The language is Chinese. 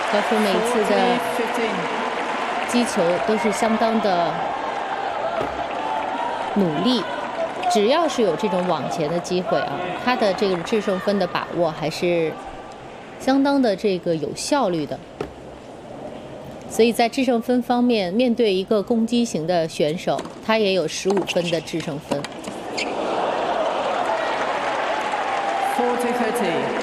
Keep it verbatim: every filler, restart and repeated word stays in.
高夫每次的击球都是相当的努力，只要是有这种往前的机会啊，他的这个制胜分的把握还是相当的这个有效率的。所以在制胜分方面，面对一个攻击型的选手，他也有十五分的制胜分。 forty thirty